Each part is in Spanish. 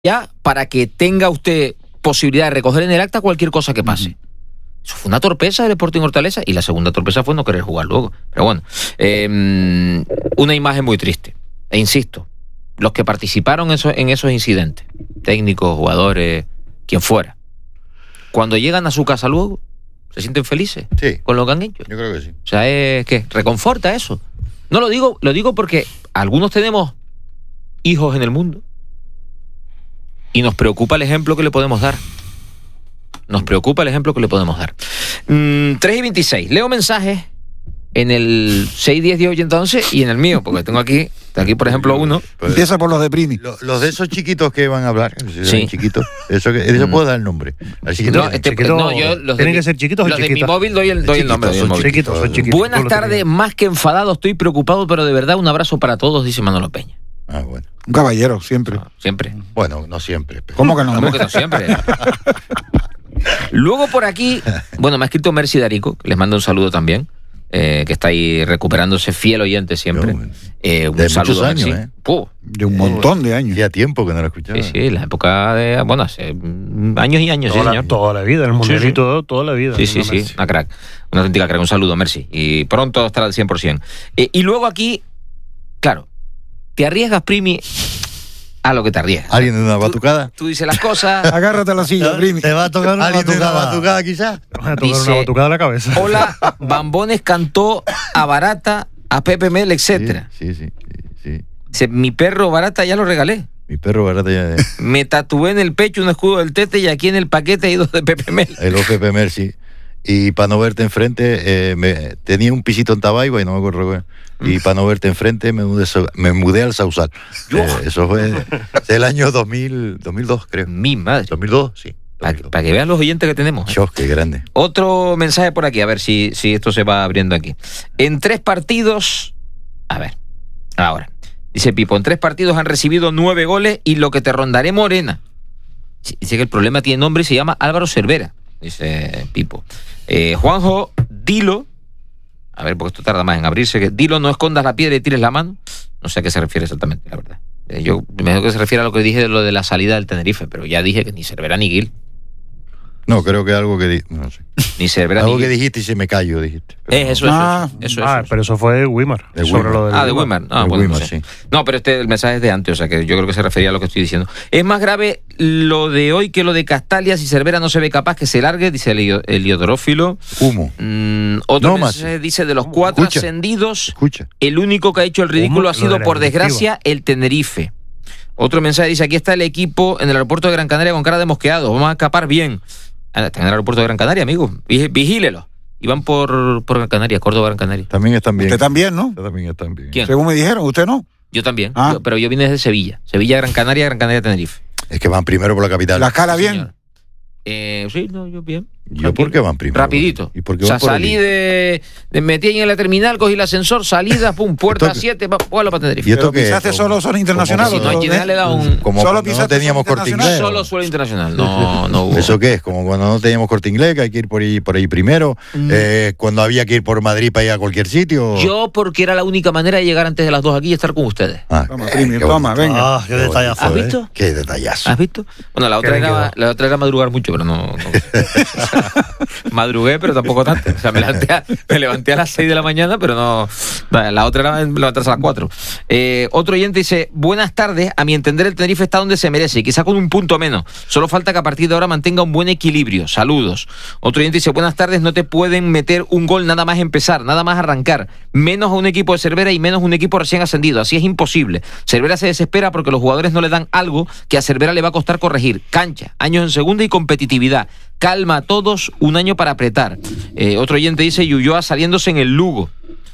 ya para que tenga usted posibilidad de recoger en el acta cualquier cosa que pase. Eso fue una torpeza del Sporting Hortaleza, y la segunda torpeza fue no querer jugar luego. Pero bueno, una imagen muy triste. E insisto, los que participaron en esos incidentes, técnicos, jugadores, quien fuera, cuando llegan a su casa luego, se sienten felices con lo que han hecho. Yo creo que sí. O sea, es que reconforta eso. No lo digo porque algunos tenemos hijos en el mundo y nos preocupa el ejemplo que le podemos dar. 3:26. Leo mensajes en el 610108011 y en el mío, porque tengo aquí, por ejemplo, uno. Empieza por los de Primi. Los de esos chiquitos que van a hablar, Sí. chiquitos, eso puedo dar el nombre. Así que Yo tienen que ser chiquitos o los de mi chiquitos. móvil doy el nombre. Son chiquitos. Buenas tardes, más que enfadado, estoy preocupado, pero de verdad un abrazo para todos, dice Manolo Peña. Bueno. Un caballero, siempre. Siempre. Bueno, no siempre. Pero... ¿Cómo que no? ¿Cómo que no siempre? Luego por aquí, me ha escrito Mercy Darico, les mando un saludo también, que está ahí recuperándose, fiel oyente siempre. Un de saludo, muchos años, Mercy. De un montón de años. Hacía tiempo que no lo escuchaba. Sí, la época de... hace años y años, señor. Toda la vida, el mundialito, toda la vida. Sí, una crack. Una auténtica crack. Un saludo, Mercy. Y pronto estará al 100%. Y luego aquí, claro, te arriesgas, Primi, a lo que te arriesgas. ¿Alguien de una batucada? Tú dices las cosas. Agárrate a la silla, Primi. Te va a tocar una ¿Alguien de una batucada. batucada quizás? Te va a tocar Dice, una batucada a la cabeza. Hola, Bambones cantó a Barata, a Pepe Mel, etcétera. Sí. Dice, mi perro Barata ya lo regalé. Mi perro barata ya... Me tatué en el pecho un escudo del Tete y aquí en el paquete hay 2 de Pepe Mel. El OPP Mercy. Y para no verte enfrente, tenía un pisito en Tabaiba y no me acuerdo. Y para no verte enfrente me mudé al Sausal. Eso fue el año 2002, creo. Mi madre. 2002, sí. Para que vean los oyentes que tenemos. Dios, qué grande. Otro mensaje por aquí, a ver si esto se va abriendo aquí. En 3 partidos... A ver, ahora. Dice Pipo, en 3 partidos han recibido 9 goles y lo que te rondaré Morena. Dice que el problema tiene nombre y se llama Álvaro Cervera, dice Pipo. Juanjo, dilo. A ver, porque esto tarda más en abrirse. Dilo, no escondas la piedra y tires la mano. No sé a qué se refiere exactamente, la verdad. Yo me imagino que se refiere a lo que dije de lo de la salida del Tenerife, pero ya dije que ni Cervera ni Gil. No, creo que algo que... No sé. Ni Cervera algo ni que Gil. dijiste y se me cayó, dijiste. Pero Eso. Pero eso fue Wimar. De sobre Wimar. lo De Wimar. De Bueno, Wimar, no sé. sí. No, pero el mensaje es de antes, o sea que yo creo que se refería a lo que estoy diciendo. Es más grave lo de hoy que lo de Castalia. Si Cervera no se ve capaz que se largue, dice el iodorófilo. Humo. Otro No, mensaje dice de los 4 Escucha. ascendidos, Escucha. el único que ha hecho el ridículo Humo, ha sido, lo de la por directiva. desgracia, el Tenerife. Otro mensaje dice, aquí está el equipo en el aeropuerto de Gran Canaria con cara de mosqueado, vamos a escapar bien. Está en el aeropuerto de Gran Canaria, amigo. Vigílelo. Y van por Gran Canaria, Córdoba, Gran Canaria. También están bien. Usted también, ¿no? Ustedes también están bien. ¿Quién? Según me dijeron, ¿usted no? Yo también, Ah. pero yo vine desde Sevilla. Sevilla, Gran Canaria, Tenerife. Es que van primero por la capital. La escala bien. Señor. Sí, no, yo bien. ¿Yo por qué van primero? Rapidito. ¿Y por qué o sea, van por salí aquí? de metí ahí en la terminal, cogí el ascensor, salida, pum, puerta Esto- 7, vuelo para Tenerife. ¿Y esto Pero qué es? pisaste solo zona internacional. Si ¿o no, a todo, Ginebra eh? le da un... Como Solo cuando no pisaste teníamos zona Corte internacional. Inglés. Solo suelo internacional, no hubo. ¿Eso qué es? Como cuando no teníamos Corte Inglés, que hay que ir por ahí primero. Cuando había que ir por Madrid para ir a cualquier sitio. Yo porque era la única manera de llegar antes de las 2 aquí y estar con ustedes. Toma, Primi, qué toma, bonito. venga. Ah, qué detallazo. ¿Has visto? Qué detallazo. ¿Has visto? Bueno, la otra era madrugar mucho, pero no. Madrugué, pero tampoco tanto. O sea, me levanté a las 6 de la mañana, pero no. La otra era levantarse a las 4. Otro oyente dice, buenas tardes, a mi entender el Tenerife está donde se merece, quizá con un punto menos. Solo falta que a partir de ahora mantenga un buen equilibrio. Saludos. Otro oyente dice, buenas tardes, no te pueden meter un gol nada más empezar, nada más arrancar. Menos a un equipo de Cervera y menos a un equipo recién ascendido. Así es imposible. Cervera se desespera porque los jugadores no le dan algo que a Cervera le va a costar corregir. Cancha, años en segunda y competitividad. Calma a todos, un año para apretar. Otro oyente dice, Ulloa saliéndose en el Lugo.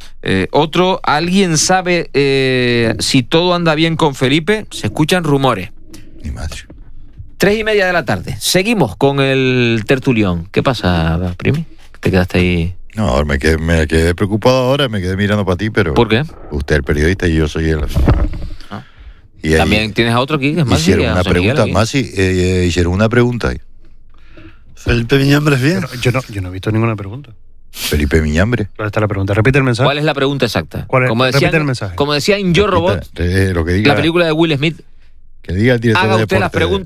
¿Alguien sabe si todo anda bien con Felipe? Se escuchan rumores. Mi madre. 3:30 de la tarde. Seguimos con el tertulión. ¿Qué pasa, Primi? ¿Te quedaste ahí? No, ahora me quedé preocupado ahora, me quedé mirando para ti, pero... ¿Por qué? Usted es el periodista y yo soy el... Ah. Y ahí También tienes a otro aquí, que es más. hicieron una pregunta, hicieron una pregunta ahí. Felipe Miñambre es bien. Pero yo no he visto ninguna pregunta. Felipe Miñambre. ¿Dónde está la pregunta? Repite el mensaje. ¿Cuál es la pregunta exacta? ¿Cuál es? Como decían, Repite el mensaje. Como decía en Yo Robot, Lo que diga. la película de Will Smith, Que diga el director Haga de usted las deporte. preguntas.